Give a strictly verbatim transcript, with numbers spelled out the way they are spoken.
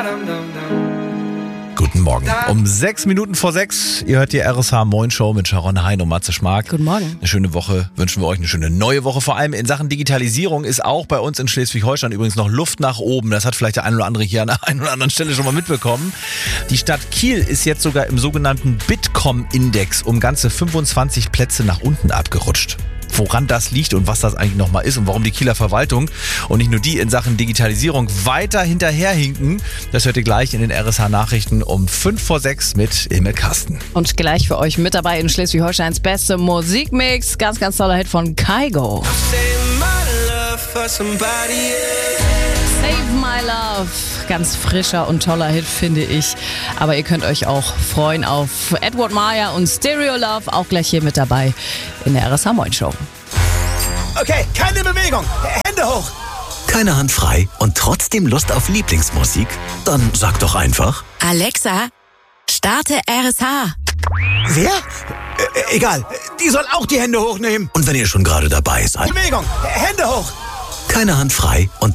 Guten Morgen. Um sechs Minuten vor sechs, ihr hört die R S H Moin Show mit Sharon Hein und Matze Schmark. Guten Morgen. Eine schöne Woche wünschen wir euch, eine schöne neue Woche. Vor allem in Sachen Digitalisierung ist auch bei uns in Schleswig-Holstein übrigens noch Luft nach oben. Das hat vielleicht der ein oder andere hier an der einen oder anderen Stelle schon mal mitbekommen. Die Stadt Kiel ist jetzt sogar im sogenannten Bitkom-Index um ganze fünfundzwanzig Plätze nach unten abgerutscht. Woran das liegt und was das eigentlich nochmal ist und warum die Kieler Verwaltung und nicht nur die in Sachen Digitalisierung weiter hinterherhinken, das hört ihr gleich in den R S H-Nachrichten um fünf vor sechs mit Ilme Kasten. Und gleich für euch mit dabei in Schleswig-Holsteins beste Musikmix. Ganz, ganz toller Hit von Kygo. Save My Love. Ganz frischer und toller Hit, finde ich. Aber ihr könnt euch auch freuen auf Edward Maya und Stereo Love. Auch gleich hier mit dabei in der R S H Moin Show. Okay, keine Bewegung. Hände hoch. Keine Hand frei und trotzdem Lust auf Lieblingsmusik? Dann sag doch einfach: Alexa, starte R S H. Wer? Äh, egal. Die soll auch die Hände hochnehmen. Und wenn ihr schon gerade dabei seid: Bewegung. Hände hoch. Keine Hand frei und